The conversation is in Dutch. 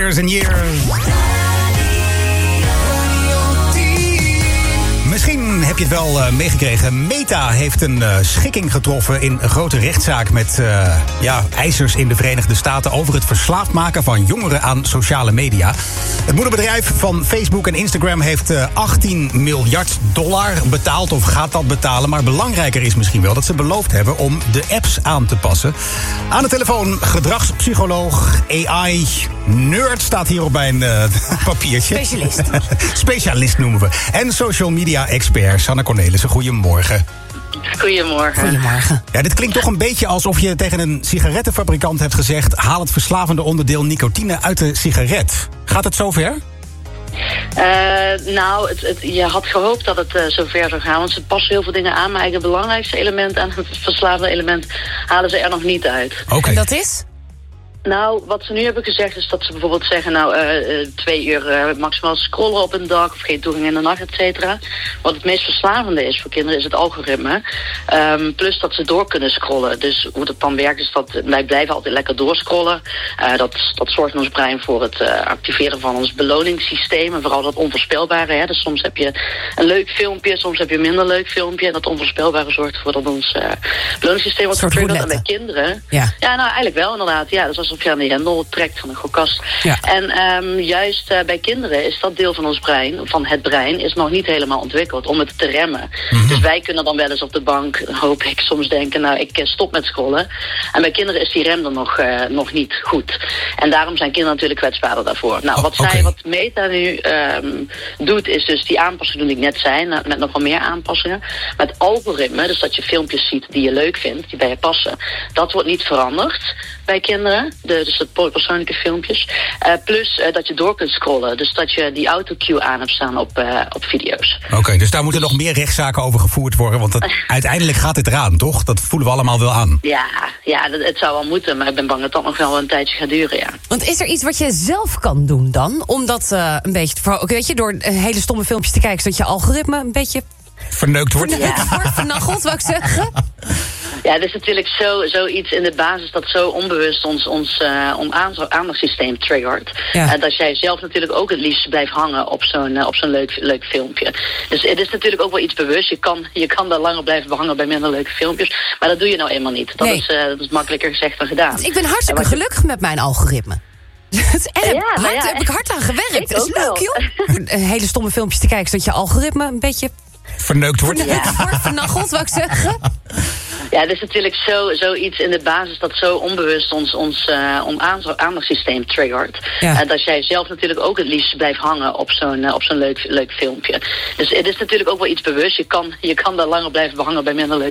Years and Years. Misschien heb je het wel meegekregen. Meta heeft een schikking getroffen in een grote rechtszaak met eisers in de Verenigde Staten over het verslaafd maken van jongeren aan sociale media. Het moederbedrijf van Facebook en Instagram heeft $18 miljard betaald of gaat dat betalen. Maar belangrijker is misschien wel dat ze beloofd hebben om de apps aan te passen. Aan de telefoon gedragspsycholoog, AI, nerd staat hier op mijn papiertje. Specialist. Specialist noemen we. En social media expert Sanne Cornelissen. Goedemorgen. Goedemorgen. Ja, dit klinkt toch een beetje alsof je tegen een sigarettenfabrikant hebt gezegd: haal het verslavende onderdeel nicotine uit de sigaret. Gaat het zover? Je had gehoopt dat het zover zou gaan. Want ze passen heel veel dingen aan. Maar eigenlijk het belangrijkste element aan het verslavende element halen ze er nog niet uit. Okay. En dat is? Nou, wat ze nu hebben gezegd is dat ze bijvoorbeeld zeggen... 2 uur maximaal scrollen op een dag... of geen toegang in de nacht, et cetera. Wat het meest verslavende is voor kinderen is het algoritme. Plus dat ze door kunnen scrollen. Dus hoe dat dan werkt is dat wij blijven altijd lekker doorscrollen. Dat zorgt in ons brein voor het activeren van ons beloningssysteem. En vooral dat onvoorspelbare. Hè? Dus soms heb je een leuk filmpje, soms heb je een minder leuk filmpje. En dat onvoorspelbare zorgt ervoor dat ons beloningssysteem wordt getriggerd. En bij kinderen... Ja, eigenlijk wel inderdaad. Ja, dus alsof je aan de hendel trekt van een gokkast. Ja. En juist bij kinderen is dat deel van ons brein, van het brein, is nog niet helemaal ontwikkeld om het te remmen. Mm-hmm. Dus wij kunnen dan wel eens op de bank, hoop ik, soms denken, ik stop met scrollen. En bij kinderen is die rem er nog niet goed. En daarom zijn kinderen natuurlijk kwetsbaarder daarvoor. Nou, wat Meta nu doet, is dus die aanpassingen die ik net zei, met nog wel meer aanpassingen. Met algoritme, dus dat je filmpjes ziet die je leuk vindt, die bij je passen. Dat wordt niet veranderd bij kinderen. Dus de persoonlijke filmpjes. Plus dat je door kunt scrollen. Dus dat je die autocue aan hebt staan op video's. Oké, dus daar moeten nog meer rechtszaken over gevoerd worden. Want uiteindelijk gaat het eraan, toch? Dat voelen we allemaal wel aan. Ja, het zou wel moeten. Maar ik ben bang dat dat nog wel een tijdje gaat duren, ja. Want is er iets wat je zelf kan doen dan? Om dat een beetje weet je, door hele stomme filmpjes te kijken, zodat je algoritme een beetje verneukt wordt. Vernacheld, wou ik zeggen. Ja, het is natuurlijk zoiets in de basis dat zo onbewust ons aandachtssysteem triggert. Ja. Dat jij zelf natuurlijk ook het liefst blijft hangen op zo'n leuk filmpje. Dus het is natuurlijk ook wel iets bewust. Je kan daar langer blijven hangen bij minder leuke filmpjes. Maar dat doe je nou eenmaal niet. Dat is makkelijker gezegd dan gedaan. Dus ik ben hartstikke gelukkig met mijn algoritme. Heb ik hard aan gewerkt. Het is leuk, joh. Hele stomme filmpjes te kijken, zodat je algoritme een beetje verneukt wordt. Vernacheld, wou ik zeggen. Ja, het is natuurlijk zoiets in de basis dat zo onbewust ons aandachtssysteem triggert. Ja. Dat jij zelf natuurlijk ook het liefst blijft hangen op zo'n leuk filmpje. Dus het is natuurlijk ook wel iets bewust. Je kan daar langer blijven hangen bij minder leuke